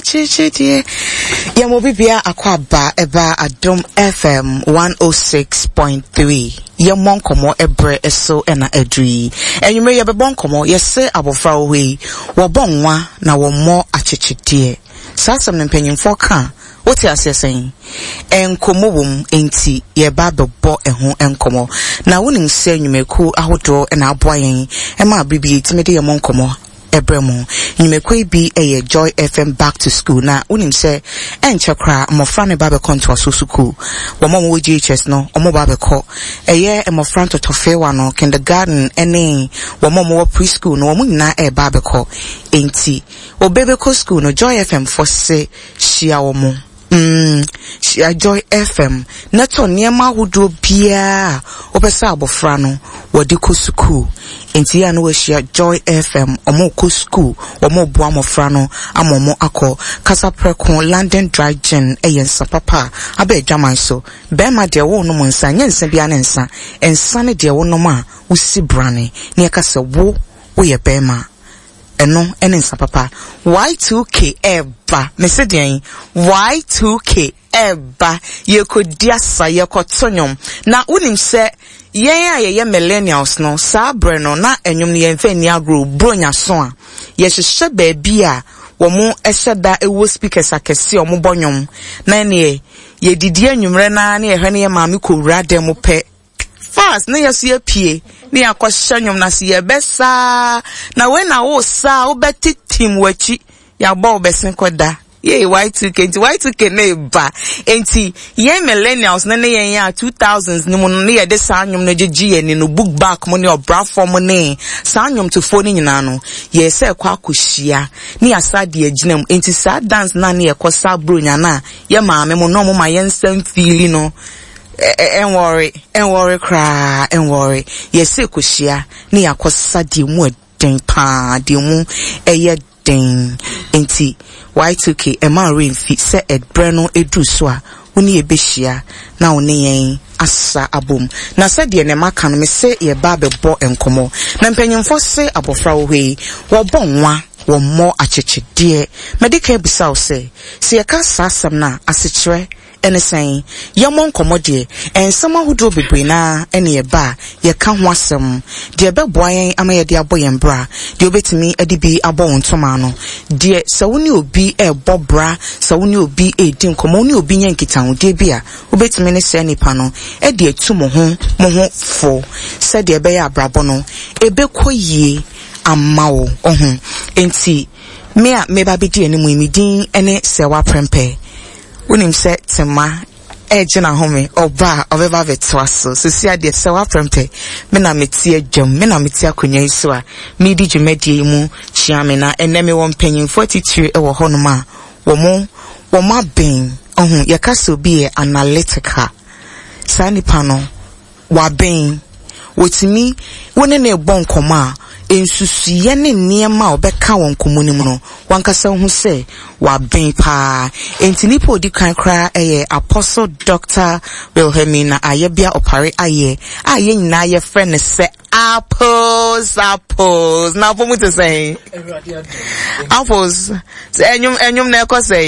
Achichidie. Yamobibia akwaba eba Adom FM 106.3. Yamon komo ebre eso ena edri. Enyume yabebon komo yese abofra owe. Wabonwa na wamo achichidie. Sasam nempenyimfo ka. What you are saying? Enkomo enti ye ba bebo eho enkomo. Na wonim se nyumeku ahodo na aboyen. Ema bibi timede ye monkomo. Ebremo nyumekwe bi eye Joy FM back to school na unim se enchekra mofra ne babe konto asusuku womo wo GHS no omo babe ko eye mofra to tofewa no kindergarten ene womo wo preschool no womo nyina e babe ko enti obebe ko school no Joy FM for se shia womo shia Joy FM neto niema hudo bia opesa abofra no wodi ko school enti ya no we shia Joy FM omo ko school omo bo amofra no amomo akọ kasa preko London dry gin eyensa papa abe dwaman so be ma de wo no monsa nyensa bia ne nsa ensa ne de wo no ma usi brane ne kasa wo ye be ma eno enensa papa Y2K eba mesedian Y2K eba ye kodiasa ye kotonyom na unim se ye millennials no sa breno na enyum ne yemfa ni agro bronya so a ye hwehwe baabi a womo eheda ewo speakers akese omo bonyom na ne ye didi anwumre na ne ehwe ne maami kowura dem pe fast na yesu ye pie ne akɔhye nyom na se ye besa na we na wo sa wo betitim wachi ya ba obesen koda ye Y2K ne ba enti ye millennials na ne ye ya 2000s ni mo ne ye de sa nyom no gigi ni no book back mo ne obra form ne sa nyom to fo ni nyina no ye se kwa akohia ne asade aginam enti sa dance na ne ye kosa bronya na ye maame mo no mo ma ye nsam feeli no en worry cry en worry ye se kohia ne yakosa de mu den pa de mu eye den enti Y2K ema renfi se edbreno edu so a woni ebehia na woni yen asa abom na se de ne maka no me se ye ba bebo enkomo na mpanyimfo se abofra wo hwe wo bonwa wo mo achechede medika ebisa wo se ye ka sasam na asechire ene sen yamon komode ensama hudo bebre na ene ye ba ye ka ho asem de beboyen ama ye de aboyen bra de obetimi adibi abo wontoma no de se woni obi bobra se woni obi din komo woni obi nyankita ho de bia obetimi ne se nipa no e de atu mo ho fo se de be ya brabo no ebekoyie amawo ohun enti me ba bedi eni mu imidin ene se wa prempe unim se tema ejina home oba obeba vetwaso so sia de se wa prempe me na metie adwam me na metie akonya iso a me di dwumadie mu chiame na eneme won panyin 42 ewo honoma wo ma ben ohun ye kaso bi e analytical sani pano wa ben wotimi woni na ebon koma ensusuye ne niema obeka won komunim no wankasa hu se wa ben pa entinipo di kan kra Apostle Dr. Wilhelmina ayebia opare aye nyina ye friend se apples na pomu to say apples enyum na ekose